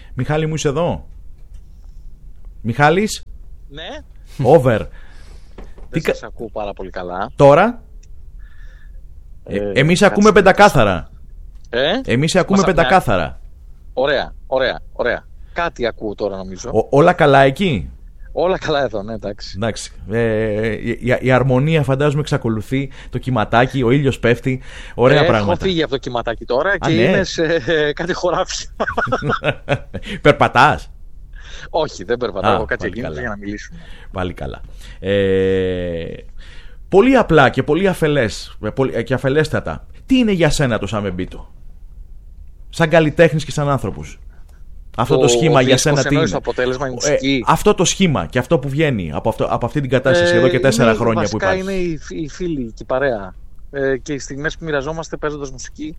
Μιχάλη μου, είσαι εδώ? Μιχάλης? Ναι. Over. Δεν σας ακούω πάρα πολύ καλά. Τώρα? Εμείς ακούμε πεντακάθαρα. Εμείς ακούμε πεντακάθαρα. Ωραία. Κάτι ακούω τώρα νομίζω. Όλα καλά εκεί? Όλα καλά εδώ, ναι, εντάξει. Η αρμονία φαντάζομαι εξακολουθεί, το κυματάκι, ο ήλιος πέφτει, ωραία πράγματα. Έχω φύγει από το κυματάκι τώρα και είμαι σε κάτι χωράφι. Περπατάς? Όχι, δεν περπατάω, έχω κάτσει εκεί για να μιλήσουμε. Πάλι καλά. Πολύ απλά και πολύ αφελές και αφελέστατα, τι είναι για σένα το Σαμεμπίτο, σαν καλλιτέχνης και σαν άνθρωπος? Αυτό το σχήμα για σένα τι είναι? Το αποτέλεσμα, η μουσική. Αυτό το σχήμα και αυτό που βγαίνει από αυτή την κατάσταση εδώ και 4 χρόνια που υπάρχει. Βασικά είναι οι φίλοι και η παρέα και οι στιγμές που μοιραζόμαστε παίζοντας μουσική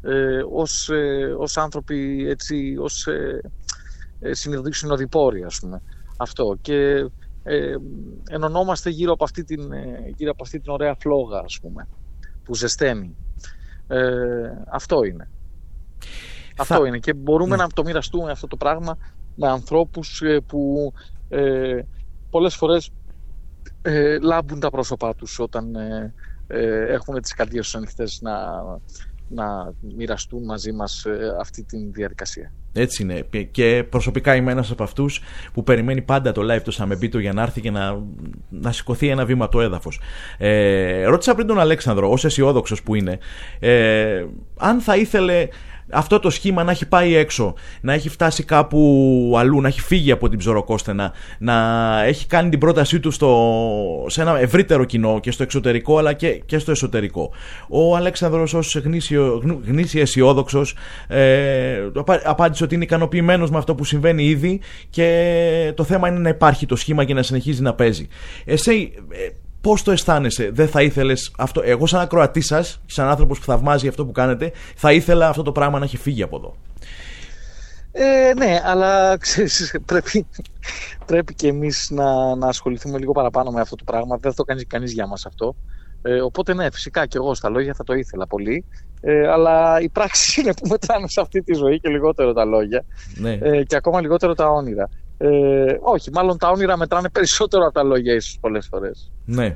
ως άνθρωποι, έτσι, ως συνοδοιπόροι, ας πούμε. Αυτό. Και ενωνόμαστε γύρω από αυτή την ωραία φλόγα, ας πούμε, που ζεσταίνει. Αυτό είναι. Αυτό είναι και μπορούμε να το μοιραστούμε αυτό το πράγμα με ανθρώπους που πολλές φορές λάμπουν τα πρόσωπά τους όταν έχουν τις καρδιές τους ανοιχτές να μοιραστούν μαζί μας αυτή τη διαδικασία. Έτσι είναι. Και προσωπικά είμαι ένας από αυτούς που περιμένει πάντα το live του Σαμεμπίτο για να έρθει και να σηκωθεί ένα βήμα το έδαφος. Ρώτησα πριν τον Αλέξανδρο, ως αισιόδοξος που είναι, αν θα ήθελε αυτό το σχήμα να έχει πάει έξω, να έχει φτάσει κάπου αλλού, να έχει φύγει από την Ψωροκόστενα, να έχει κάνει την πρότασή του σε ένα ευρύτερο κοινό και στο εξωτερικό αλλά και στο εσωτερικό. Ο Αλέξανδρος ως γνήσια αισιόδοξος απάντησε ότι είναι ικανοποιημένος με αυτό που συμβαίνει ήδη και το θέμα είναι να υπάρχει το σχήμα και να συνεχίζει να παίζει. Εσύ πώς το αισθάνεσαι? Δεν θα ήθελες αυτό? Εγώ σαν ακροατής σας, σαν άνθρωπος που θαυμάζει αυτό που κάνετε, θα ήθελα αυτό το πράγμα να έχει φύγει από εδώ. Ναι, αλλά ξέρεις, πρέπει και εμείς να ασχοληθούμε λίγο παραπάνω με αυτό το πράγμα. Δεν θα το κάνει κανείς για μας αυτό. Οπότε ναι, φυσικά και εγώ στα λόγια θα το ήθελα πολύ. Αλλά η πράξη είναι που μετράνε σε αυτή τη ζωή και λιγότερο τα λόγια. Ναι. Και ακόμα λιγότερο τα όνειρα. Όχι, μάλλον τα όνειρα μετράνε περισσότερο από τα λόγια ίσως πολλές φορές. Ναι.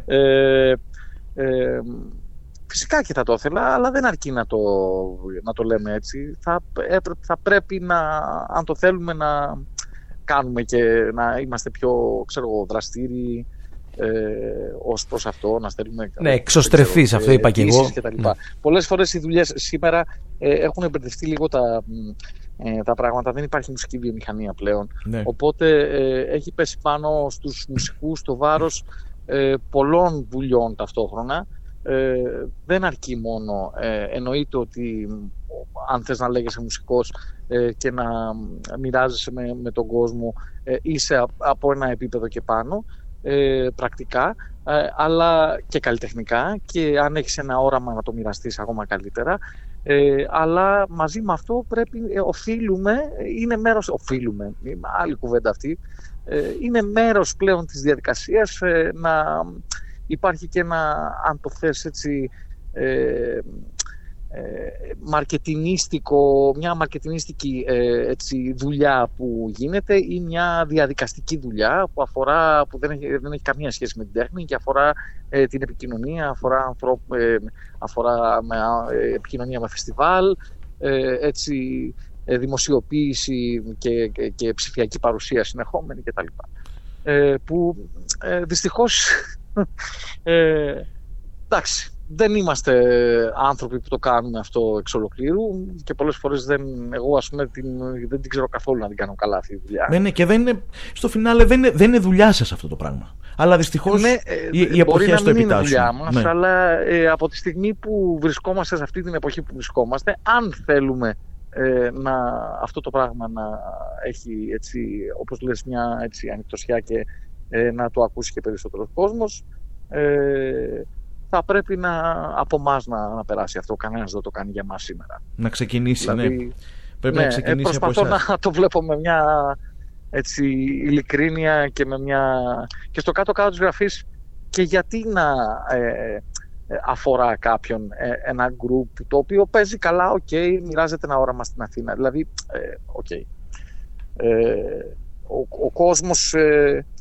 Φυσικά και θα το ήθελα, αλλά δεν αρκεί να το λέμε έτσι. Θα πρέπει αν το θέλουμε να κάνουμε και να είμαστε πιο δραστήριοι ως προς αυτό, να στέλνουμε. Ναι, εξωστρεφείς, αυτό είπα και εγώ. Ναι. Πολλές φορές οι δουλειές σήμερα έχουν μπερδευτεί λίγο τα πράγματα. Δεν υπάρχει μουσική βιομηχανία πλέον. Ναι. Οπότε έχει πέσει πάνω στους μουσικούς το βάρος πολλών δουλειών ταυτόχρονα. Δεν αρκεί μόνο. Εννοείται ότι αν θες να λέγεσαι μουσικός και να μοιράζεσαι με τον κόσμο, είσαι από ένα επίπεδο και πάνω, πρακτικά, αλλά και καλλιτεχνικά, και αν έχεις ένα όραμα να το μοιραστείς ακόμα καλύτερα. Αλλά μαζί με αυτό οφείλουμε, άλλη κουβέντα αυτή, είναι μέρος πλέον της διαδικασίας να υπάρχει και αν το θες έτσι, μια μαρκετινίστικη δουλειά που γίνεται, ή μια διαδικαστική δουλειά που δεν έχει καμία σχέση με την τέχνη και αφορά την επικοινωνία, αφορά επικοινωνία με φεστιβάλ, δημοσιοποίηση και ψηφιακή παρουσία συνεχόμενη κτλ. Που δυστυχώς εντάξει, δεν είμαστε άνθρωποι που το κάνουμε αυτό εξ ολοκλήρου και πολλές φορές εγώ ας πούμε δεν την ξέρω καθόλου να την κάνω καλά αυτή τη δουλειά. Ναι, και στο φινάλε δεν είναι δουλειά σας αυτό το πράγμα. Αλλά δυστυχώς οι εποχές το επιτάσσουν. Μπορεί να μην είναι δουλειά μας, ναι. Αλλά από τη στιγμή που βρισκόμαστε σε αυτή την εποχή που βρισκόμαστε, αν θέλουμε αυτό το πράγμα να έχει, έτσι, όπως λες, μια ανοιχτωσιά και να το ακούσει και περισσότερος κόσμος, θα πρέπει από εμάς να περάσει αυτό. Κανένας δεν το κάνει για μας σήμερα. Να ξεκινήσει, δηλαδή, ναι. Πρέπει να ξεκινήσει από προσπαθώ να το βλέπω με μια ειλικρίνεια και στο κάτω-κάτω της γραφής, και γιατί να αφορά κάποιον ένα group το οποίο παίζει καλά, μοιράζεται ένα όραμα στην Αθήνα. Δηλαδή, Ο κόσμος